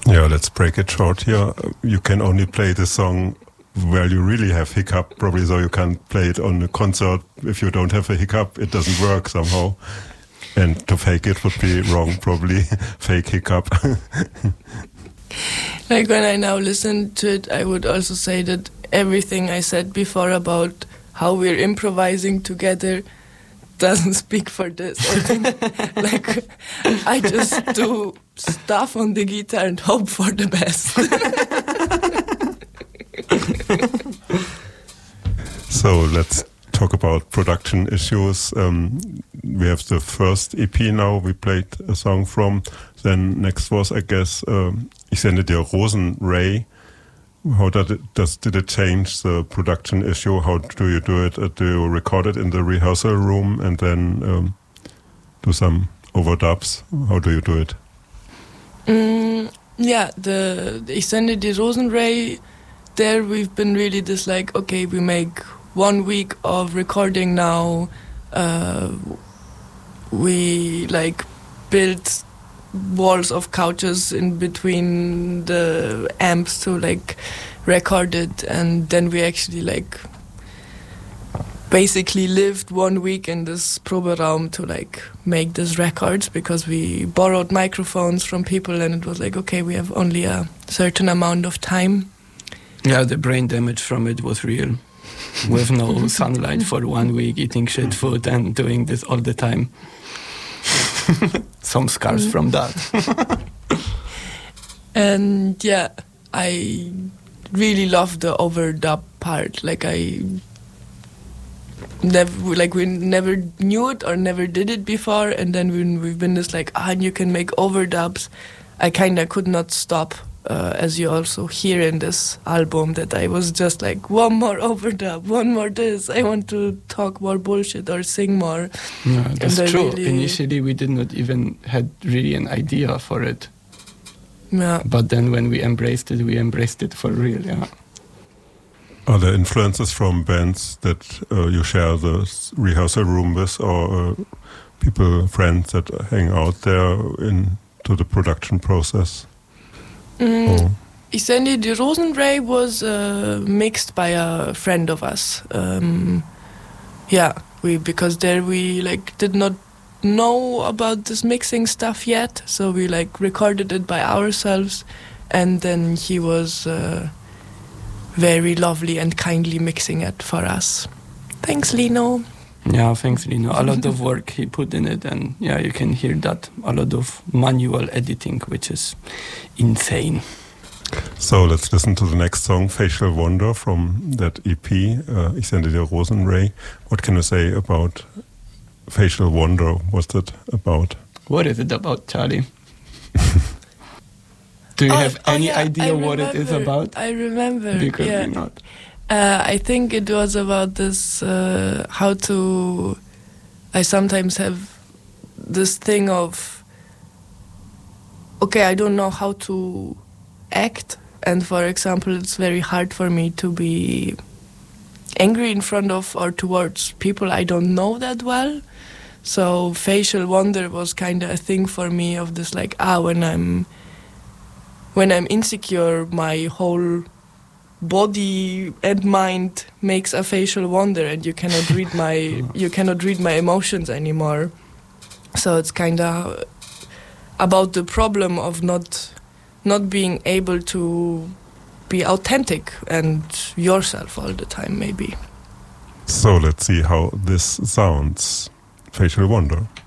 Yeah, let's break it short here. You can only play the song where you really have hiccup, probably, so you can't play it on a concert. If you don't have a hiccup, it doesn't work somehow. And to fake it would be wrong, probably. Fake hiccup. Like when I now listen to it, I would also say that everything I said before about how we're improvising together doesn't speak for this. I think like I just do stuff on the guitar and hope for the best. So let's talk about production issues. We have the first EP now we played a song from. Then next was, I guess, Ich sende dir Rosenray. How did it change the production issue? How do you do it? Do you record it in the rehearsal room and then do some overdubs? How do you do it? Yeah, the Ich sende dir Rosenray, there we've been really just like, okay, we make 1 week of recording now. We like build walls of couches in between the amps to like record it, and then we actually like basically lived 1 week in this Proberaum to like make these records, because we borrowed microphones from people and it was like, okay, we have only a certain amount of time. Yeah, the brain damage from it was real. With no sunlight for 1 week, eating shit food and doing this all the time. Some scars from that. And yeah, I really love the overdub part. Like we never knew it or never did it before, and then when we've been just like, and you can make overdubs, I kind of could not stop. As you also hear in this album, that I was just like, one more overdub, one more this, I want to talk more bullshit or sing more. Yeah, that's true. Really, initially we did not even had really an idea for it. Yeah. But then when we embraced it for real, yeah. Are there influences from bands that you share the rehearsal room with, or people, friends that hang out there into the production process? Ich sende dir Rosenray was mixed by a friend of us. Because there we like did not know about this mixing stuff yet, so we like recorded it by ourselves, and then he was very lovely and kindly mixing it for us. Thanks, Lino. Yeah, thanks, Lino. A lot of work he put in it, and yeah, you can hear that. A lot of manual editing, which is insane. So let's listen to the next song, Facial Wonder, from that EP, Ich sende dir Rosenray. What can you say about Facial Wonder? What's that about? What is it about, Charlie? Do you have any idea what it is about? I remember. Because you're not. I think it was about this, I sometimes have this thing of, okay, I don't know how to act, and for example, it's very hard for me to be angry in front of or towards people I don't know that well. So facial wonder was kind of a thing for me of this like, when I'm insecure, my whole body and mind makes a facial wonder, and you cannot read my emotions anymore. So it's kind of about the problem of not being able to be authentic and yourself all the time, maybe. So let's see how this sounds. Facial Wonder.